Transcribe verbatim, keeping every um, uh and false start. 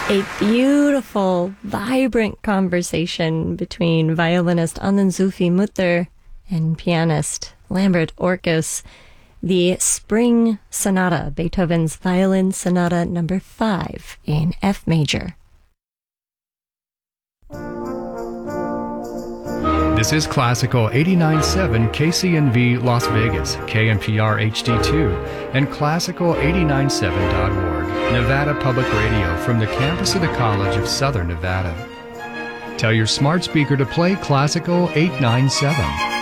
A beautiful, vibrant conversation between violinist Anand Zulfi Mutter and pianist Lambert Orkus. The Spring Sonata, Beethoven's Violin Sonata number five in F major. This is Classical eighty-nine point seven K C N V Las Vegas, K N P R H D two, and Classical eighty-nine seven dot org, Nevada Public Radio from the campus of the College of Southern Nevada. Tell your smart speaker to play Classical eight nine seven.